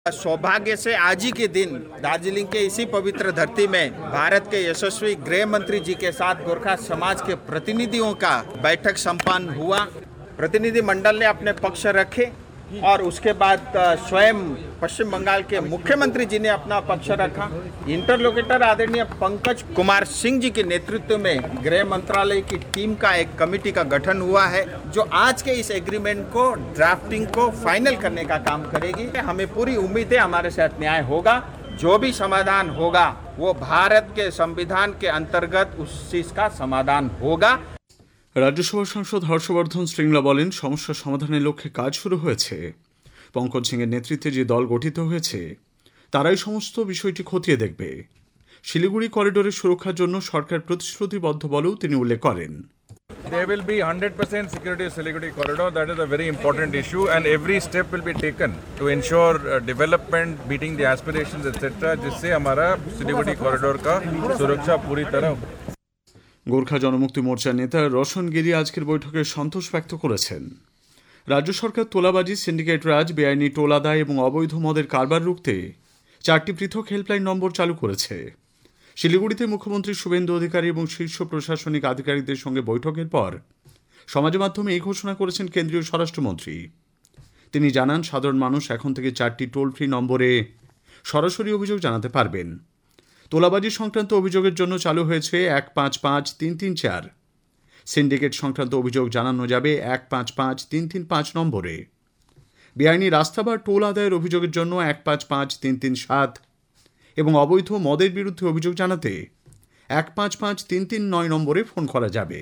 सौभाग्य से आज ही के दिन दार्जिलिंग के इसी पवित्र धरती में भारत के यशस्वी गृह मंत्री जी के साथ गोरखा समाज के प्रतिनिधियों का बैठक संपन्न हुआ। प्रतिनिधि मंडल ने अपने पक्ष रखे और उसके बाद स्वयं पश्चिम बंगाल के मुख्यमंत्री जी ने अपना पक्ष रखा। इंटरलोकेटर आदरणीय पंकज कुमार सिंह जी के नेतृत्व में गृह मंत्रालय की टीम का एक कमेटी का गठन हुआ है जो आज के इस एग्रीमेंट को ड्राफ्टिंग को फाइनल करने का काम करेगी। हमें पूरी उम्मीद है हमारे साथ न्याय होगा। जो भी समाधान होगा वो भारत के संविधान के अंतर्गत उस चीज का समाधान होगा। রাজ্যসভার সাংসদ হর্ষবর্ধন শ্রীংলা বলেন, সমস্যা সমাধানের লক্ষ্যে কাজ শুরু হয়েছে। পঙ্কজ সিংয়ের নেতৃত্বে যে দল গঠিত হয়েছে তারাই সমস্ত বিষয়টি খতিয়ে দেখবে। শিলিগুড়ি করিডোরের সুরক্ষার জন্য সরকার প্রতিশ্রুতিবদ্ধ বলেও তিনি উল্লেখ করেন। There will be 100% security of Siliguri corridor. That is a very important issue, and every step will be taken to ensure development, meeting the aspirations, etc. जिससे हमारा Siliguri corridor का सुरक्षा पूरी तरह। গোর্খা জনমুক্তি মোর্চার নেতা রোশন গিরি আজকের বৈঠকে সন্তোষ ব্যক্ত করেছেন। রাজ্য সরকার তোলাবাজি, সিন্ডিকেট রাজ, বেআইনি টোল আদায় এবং অবৈধ মদের কারবার রুখতে 4টি পৃথক হেল্পলাইন নম্বর চালু করেছে। শিলিগুড়িতে মুখ্যমন্ত্রী শুভেন্দু অধিকারী এবং শীর্ষ প্রশাসনিক আধিকারিকদের সঙ্গে বৈঠকের পর সমাজ মাধ্যমে এই ঘোষণা করেছেন কেন্দ্রীয় স্বরাষ্ট্রমন্ত্রী। তিনি জানান, সাধারণ মানুষ এখন থেকে 4টি টোল ফ্রি নম্বরে সরাসরি অভিযোগ জানাতে পারবেন। তোলাবাজি সংক্রান্ত অভিযোগের জন্য চালু হয়েছে 155334। সিন্ডিকেট সংক্রান্ত অভিযোগ জানানো যাবে 155335 নম্বরে। বেআইনি রাস্তা বা টোল আদায়ের অভিযোগের জন্য 155337 এবং অবৈধ মদের বিরুদ্ধে অভিযোগ জানাতে 155339 নম্বরে ফোন করা যাবে।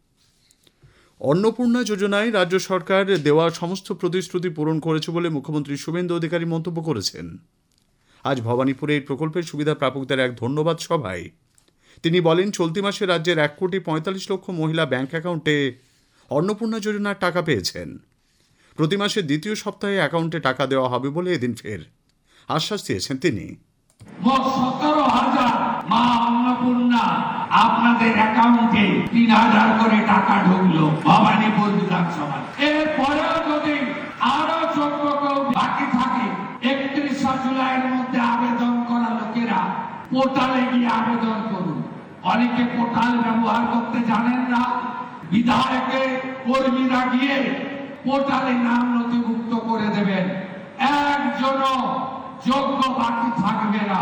অন্নপূর্ণা যোজনায় রাজ্য সরকার দেওয়া সমস্ত প্রতিশ্রুতি পূরণ করেছে বলে মুখ্যমন্ত্রী শুভেন্দু অধিকারী মন্তব্য করেছেন। আজ ভবানীপুরে এই প্রকল্পের সুবিধা প্রাপকদের এক ধন্যবাদ সভায় তিনি বলেন, চলতি মাসে রাজ্যের 1,45,00,000 মহিলা ব্যাংক অ্যাকাউন্টে অন্নপূর্ণা যোজনার টাকা পেয়েছেন। প্রতি মাসের দ্বিতীয় সপ্তাহে অ্যাকাউন্টে টাকা দেওয়া হবে বলে এদিন ফের আশ্বাস দিয়েছেন তিনি। 17,000 মা অন্নপূর্ণা আপনাদের অ্যাকাউন্টে 3,000 করে টাকা ঢুকলো ভবানীপুর বিধানসভা। এরপরেও যদি আরো যোগ্য কেউ বাকি থাকে 31 জুলাইয়ের মধ্যে আবেদন করা লোকেরা পোর্টালে গিয়ে আবেদন করুন। অনেকে পোর্টাল ব্যবহার করতে জানেন না। বিধায়কের কর্মীরা গিয়ে পোর্টালে নাম নথিভুক্ত করে দেবেন। একজনও যোগ্য বাকি থাকবে না।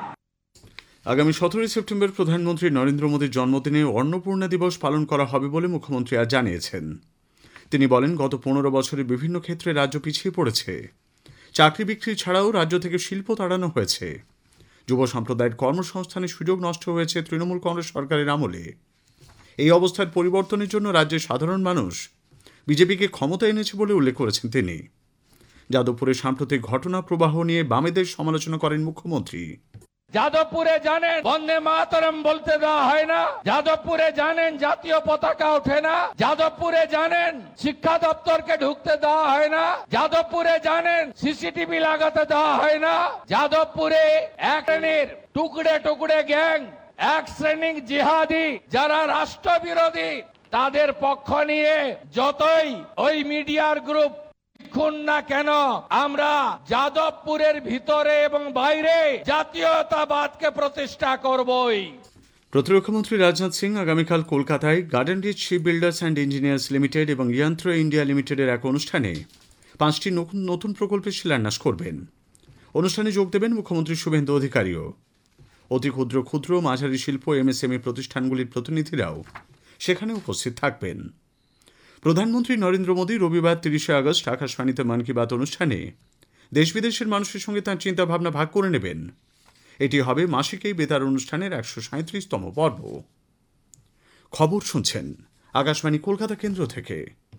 আগামী 17 সেপ্টেম্বর প্রধানমন্ত্রী নরেন্দ্র মোদীর জন্মদিনে অন্নপূর্ণা দিবস পালন করা হবে বলে মুখ্যমন্ত্রী আজ জানিয়েছেন। তিনি বলেন, গত 15 বছরে বিভিন্ন ক্ষেত্রে রাজ্য পিছিয়ে পড়েছে। চাকরি বিক্রি ছাড়াও রাজ্য থেকে শিল্প তাড়ানো হয়েছে। যুব সম্প্রদায়ের কর্মসংস্থানের সুযোগ নষ্ট হয়েছে তৃণমূল কংগ্রেস সরকারের আমলে। এই অবস্থার পরিবর্তনের জন্য রাজ্যের সাধারণ মানুষ বিজেপিকে ক্ষমতা এনেছে বলে উল্লেখ করেছেন তিনি। যাদবপুরে সাম্প্রতিক ঘটনা প্রবাহ নিয়ে বামেদের সমালোচনা করেন মুখ্যমন্ত্রী। যাদবপুরে জানেন বন্দে মাতরম বলতে দেওয়া হয় না, যাদবপুরে জানেন জাতীয় পতাকা ওঠে না, যাদবপুরে জানেন শিক্ষা দপ্তরকে ঢুকতে দেওয়া হয় না, যাদবপুরে জানেন সিসিটিভি লাগাতে দেওয়া হয় না, যাদবপুরে এক শ্রেণীর টুকরে টুকরে গ্যাং, এক শ্রেণীর জিহাদি যারা রাষ্ট্রবিরোধী তাদের পক্ষ নিয়ে যতই ওই মিডিয়ার গ্রুপ খুন না কেন, আমরা যাদবপুরের ভিতরে এবং বাইরে জাতীয়তাবাদকে প্রতিষ্ঠা করবই। প্রতিরক্ষামন্ত্রী রাজনাথ সিং আগামীকাল কলকাতায় garden reach ship builders and engineers limited এবং যন্ত্র ইন্ডিয়া লিমিটেডের এক অনুষ্ঠানে 5টি নতুন প্রকল্পের শিলান্যাস করবেন। অনুষ্ঠানে যোগ দেবেন মুখ্যমন্ত্রী শুভেন্দু অধিকারীও। অতি ক্ষুদ্র ক্ষুদ্র মাঝারি শিল্প এমএসএমই প্রতিষ্ঠানগুলির প্রতিনিধিরাও সেখানে উপস্থিত থাকবেন। প্রধানমন্ত্রী নরেন্দ্র মোদী রবিবার 30 আগস্ট আকাশবাণীতে মন কি বাত অনুষ্ঠানে দেশ বিদেশের মানুষের সঙ্গে তাঁর চিন্তাভাবনা ভাগ করে নেবেন। এটি হবে মাসিক এই বেতার অনুষ্ঠানের 137তম পর্ব। খবর শুনছেন আকাশবাণী কলকাতা কেন্দ্র থেকে।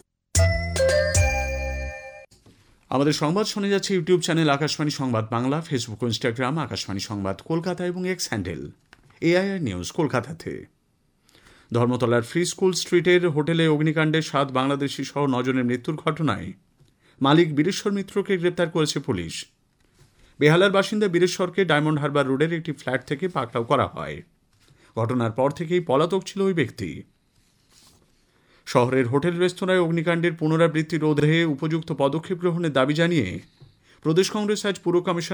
আমাদের সংবাদ শোনা যাচ্ছে ইউটিউব চ্যানেল আকাশবাণী সংবাদ বাংলা, ফেসবুক ও ইনস্টাগ্রাম আকাশবাণী সংবাদ কলকাতা এবং এক্স হ্যান্ডেল এআইআর নিউজ কলকাতাতে। ধর্মতলার ফ্রি স্কুল স্ট্রিটের হোটেলে অগ্নিকাণ্ডে 7 বাংলাদেশি সহ 9 জনের মৃত্যুর ঘটনায় মালিক বীরেশ্বর মিত্রকে গ্রেপ্তার করেছে পুলিশ। বেহালার বাসিন্দা বীরেশ্বরকে ডায়মন্ড হারবার রোডের একটি ফ্ল্যাট থেকে পাকড়াও করা হয়। ঘটনার পর থেকেই পলাতক ছিল ওই ব্যক্তি। শহরের হোটেল রেস্তোরাঁয় অগ্নিকাণ্ডের পুনরাবৃত্তি রোধে উপযুক্ত পদক্ষেপ গ্রহণের দাবি জানিয়ে প্রদেশ কংগ্রেস আজ পুর কমিশন